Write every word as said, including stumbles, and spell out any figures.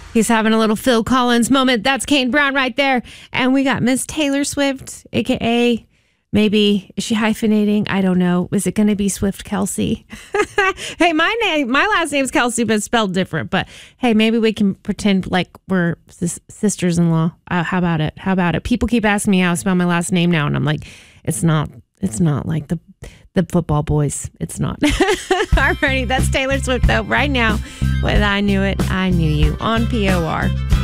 He's having a little Phil Collins moment. That's Kane Brown right there. And we got Miss Taylor Swift, a k a maybe, is she hyphenating? I don't know. Is it going to be Swift Kelsey? Hey, my name, my last name's Kelsey, but it's spelled different. But hey, maybe we can pretend like we're sis- sisters-in-law. Uh, how about it? How about it? People keep asking me how I spell my last name now, and I'm like, it's not. It's not like the the football boys. It's not. Alrighty, that's Taylor Swift though. Right now, with I Knew It, I Knew You on P O R.